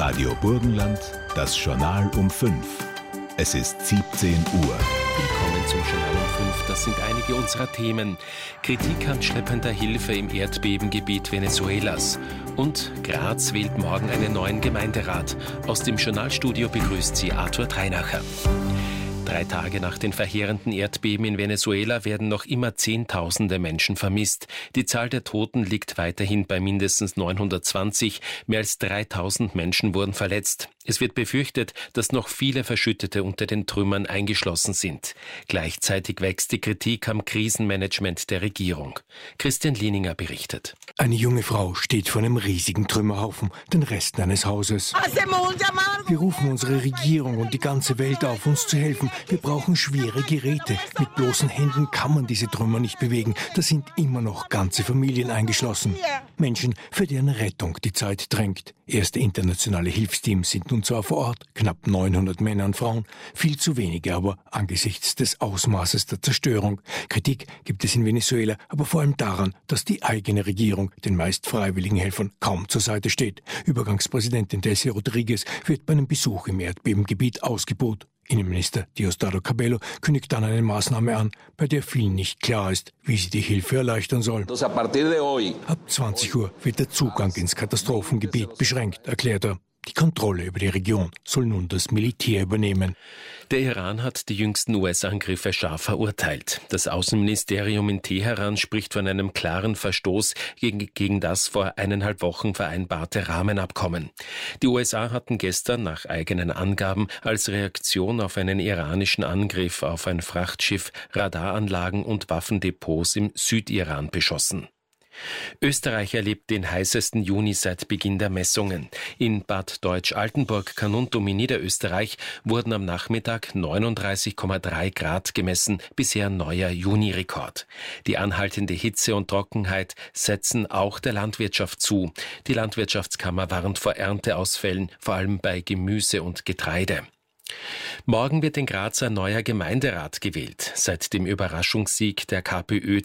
Radio Burgenland, das Journal um 5. Es ist 17 Uhr. Willkommen zum Journal um 5. Das sind einige unserer Themen. Kritik an schleppender Hilfe im Erdbebengebiet Venezuelas. Und Graz wählt morgen einen neuen Gemeinderat. Aus dem Journalstudio begrüßt sie Arthur Treinacher. 3 Tage nach den verheerenden Erdbeben in Venezuela werden noch immer Zehntausende Menschen vermisst. Die Zahl der Toten liegt weiterhin bei mindestens 920. Mehr als 3000 Menschen wurden verletzt. Es wird befürchtet, dass noch viele Verschüttete unter den Trümmern eingeschlossen sind. Gleichzeitig wächst die Kritik am Krisenmanagement der Regierung. Christian Lieninger berichtet. Eine junge Frau steht vor einem riesigen Trümmerhaufen, den Resten eines Hauses. Wir rufen unsere Regierung und die ganze Welt auf, uns zu helfen. Wir brauchen schwere Geräte. Mit bloßen Händen kann man diese Trümmer nicht bewegen. Da sind immer noch ganze Familien eingeschlossen. Menschen, für deren Rettung die Zeit drängt. Erste internationale Hilfsteams sind nun zwar vor Ort, knapp 900 Männer und Frauen, viel zu wenige aber angesichts des Ausmaßes der Zerstörung. Kritik gibt es in Venezuela, aber vor allem daran, dass die eigene Regierung den meist freiwilligen Helfern kaum zur Seite steht. Übergangspräsidentin Delcy Rodriguez wird bei einem Besuch im Erdbebengebiet ausgebuht. Innenminister Diosdado Cabello kündigt dann eine Maßnahme an, bei der vielen nicht klar ist, wie sie die Hilfe erleichtern soll. Ab 20 Uhr wird der Zugang ins Katastrophengebiet beschränkt, erklärt er. Die Kontrolle über die Region soll nun das Militär übernehmen. Der Iran hat die jüngsten US-Angriffe scharf verurteilt. Das Außenministerium in Teheran spricht von einem klaren Verstoß gegen das vor 1,5 Wochen vereinbarte Rahmenabkommen. Die USA hatten gestern nach eigenen Angaben als Reaktion auf einen iranischen Angriff auf ein Frachtschiff Radaranlagen und Waffendepots im Südiran beschossen. Österreich erlebt den heißesten Juni seit Beginn der Messungen. In Bad Deutsch-Altenburg, Carnuntum in Niederösterreich wurden am Nachmittag 39,3 Grad gemessen, bisher neuer Juni-Rekord. Die anhaltende Hitze und Trockenheit setzen auch der Landwirtschaft zu. Die Landwirtschaftskammer warnt vor Ernteausfällen, vor allem bei Gemüse und Getreide. Morgen wird in Graz ein neuer Gemeinderat gewählt. Seit dem Überraschungssieg der KPÖ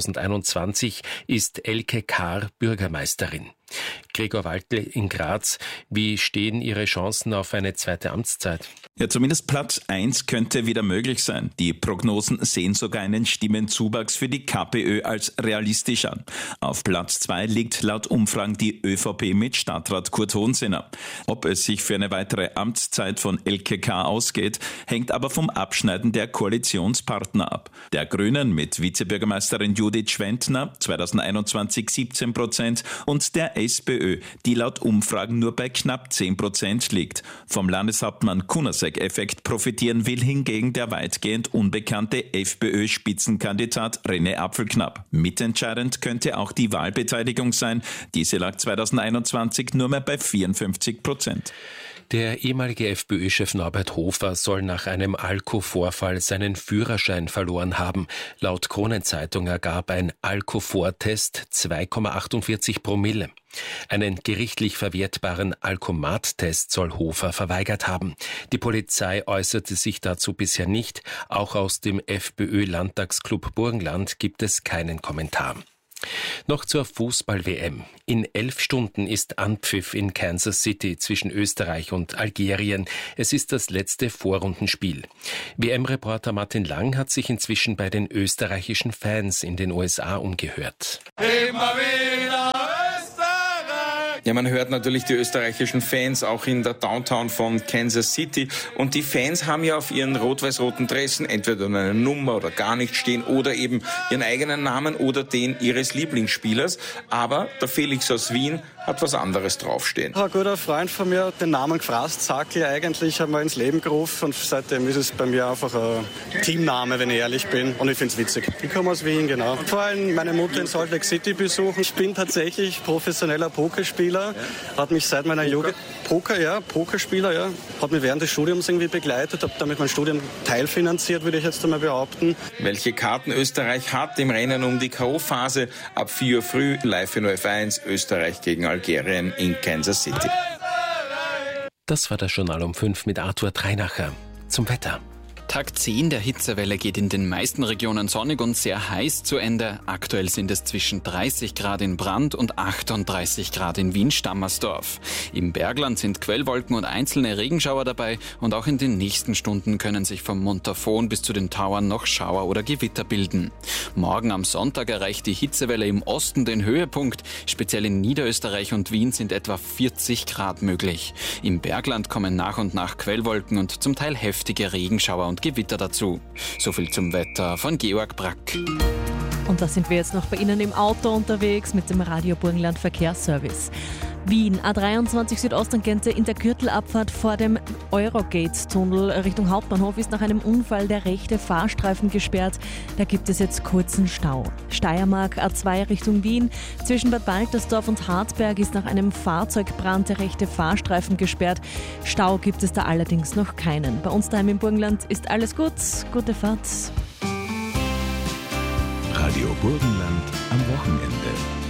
2021 ist Elke Kahr Bürgermeisterin. Gregor Waldl in Graz, wie stehen Ihre Chancen auf eine zweite Amtszeit? Ja, zumindest Platz 1 könnte wieder möglich sein. Die Prognosen sehen sogar einen Stimmenzuwachs für die KPÖ als realistisch an. Auf Platz 2 liegt laut Umfragen die ÖVP mit Stadtrat Kurt Hohensinner. Ob es sich für eine weitere Amtszeit von Elke Kahr ausgeht, hängt aber vom Abschneiden der Koalitionspartner ab. Der Grünen mit Vizebürgermeisterin Judith Schwentner, 2021 17% und der SPÖ, die laut Umfragen nur bei knapp 10% liegt. Vom Landeshauptmann Kunasek-Effekt profitieren will hingegen der weitgehend unbekannte FPÖ-Spitzenkandidat René Apfelknapp. Mitentscheidend könnte auch die Wahlbeteiligung sein. Diese lag 2021 nur mehr bei 54%. Der ehemalige FPÖ-Chef Norbert Hofer soll nach einem Alkoholvorfall seinen Führerschein verloren haben. Laut Kronenzeitung ergab ein Alkoholvortest 2,48 Promille. Einen gerichtlich verwertbaren Alkomat-Test soll Hofer verweigert haben. Die Polizei äußerte sich dazu bisher nicht. Auch aus dem FPÖ-Landtagsclub Burgenland gibt es keinen Kommentar. Noch zur Fußball-WM. In 11 Stunden ist Anpfiff in Kansas City zwischen Österreich und Algerien. Es ist das letzte Vorrundenspiel. WM-Reporter Martin Lang hat sich inzwischen bei den österreichischen Fans in den USA umgehört. Ja, man hört natürlich die österreichischen Fans auch in der Downtown von Kansas City. Und die Fans haben ja auf ihren rot-weiß-roten Dressen entweder eine Nummer oder gar nicht stehen oder eben ihren eigenen Namen oder den ihres Lieblingsspielers. Aber der Felix aus Wien hat was anderes draufstehen. Ein guter Freund von mir hat den Namen gefrasst, Sackl eigentlich, haben wir ins Leben gerufen und seitdem ist es bei mir einfach ein Teamname, wenn ich ehrlich bin, und ich finde es witzig. Ich komme aus Wien, genau. Und vor allem meine Mutter in Salt Lake City besuchen. Ich bin tatsächlich professioneller Pokerspieler, hat mich seit meiner Jugend... Pokerspieler, ja. Hat mich während des Studiums irgendwie begleitet, habe damit mein Studium teilfinanziert, würde ich jetzt einmal behaupten. Welche Karten Österreich hat im Rennen um die K.O.-Phase? Ab 4 Uhr früh, live in ORF1, Österreich gegen Algerien in Kansas City. Das war das Journal um 5 mit Arthur Treinacher. Zum Wetter. Tag 10 der Hitzewelle geht in den meisten Regionen sonnig und sehr heiß zu Ende. Aktuell sind es zwischen 30 Grad in Brand und 38 Grad in Wien-Stammersdorf. Im Bergland sind Quellwolken und einzelne Regenschauer dabei und auch in den nächsten Stunden können sich vom Montafon bis zu den Tauern noch Schauer oder Gewitter bilden. Morgen am Sonntag erreicht die Hitzewelle im Osten den Höhepunkt. Speziell in Niederösterreich und Wien sind etwa 40 Grad möglich. Im Bergland kommen nach und nach Quellwolken und zum Teil heftige Regenschauer und Gewitter dazu. So viel zum Wetter von Georg Brack. Und da sind wir jetzt noch bei Ihnen im Auto unterwegs mit dem Radio Burgenland Verkehrsservice. Wien, A23 Südosttangente in der Gürtelabfahrt vor dem Eurogate-Tunnel Richtung Hauptbahnhof ist nach einem Unfall der rechte Fahrstreifen gesperrt. Da gibt es jetzt kurzen Stau. Steiermark, A2 Richtung Wien. Zwischen Bad Baltersdorf und Hartberg ist nach einem Fahrzeugbrand der rechte Fahrstreifen gesperrt. Stau gibt es da allerdings noch keinen. Bei uns daheim im Burgenland ist alles gut. Gute Fahrt. Radio Burgenland am Wochenende.